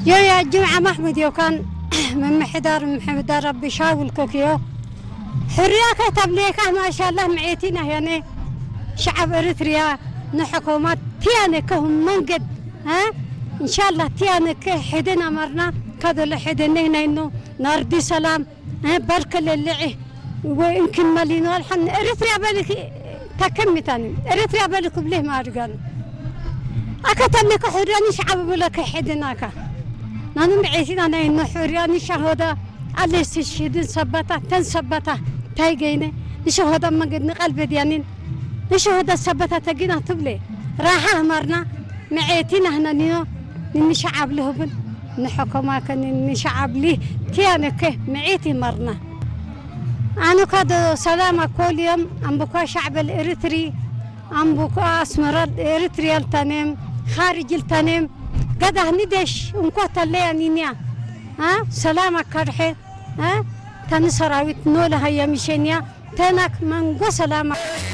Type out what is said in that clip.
يا جماعة محمود يو كان من محمد ربي شاول كوكيو حرية كتب ليك ما شاء الله معيتنا يعني شعب إريتريا نحكومات تياني كهم منقد ها إن شاء الله تياني كحدنا مرنا كذا لحدنا هنا إنه ناردي سلام ها برك للعي ويمكن مالين والحن إريتريا بالك تكمي تاني إريتريا بالك بليه ما رجال أكتب لك حرية شعب بلك حدناك نحن معيشين أنا إنه حرية شهادة على استشهاد سبته تنسبته تايجينه نشهادة ما قد نقلب ديانين نشهادة سبته تجينا تبلي راحة مرنا معيتنا هنا نيو شعب لهبن نحكمها كان نشعب ليه تيانك معيتي مرنا أنا كذا سلامة كل يوم أم بكوا شعب الإريتري أم بكوا أسمر الإريتريال تنم خارج التنم قد هندش ونقطة اللي نينيا ها سلامة كرحي ها تنسراوي نولها يا مشينيا تنك من قو سلامة